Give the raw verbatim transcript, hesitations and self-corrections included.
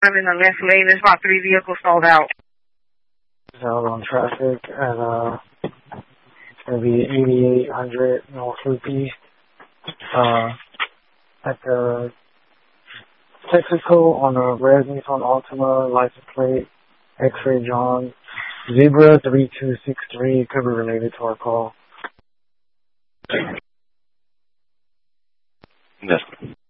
I'm in the left lane. There's about three vehicles stalled out. Out on traffic at, uh, it's going to be eighty-eight hundred North Loopy, uh, at the Texaco on a red Nissan Altima, license plate, X-ray John, Zebra three two six three, could be related to our call. Yes.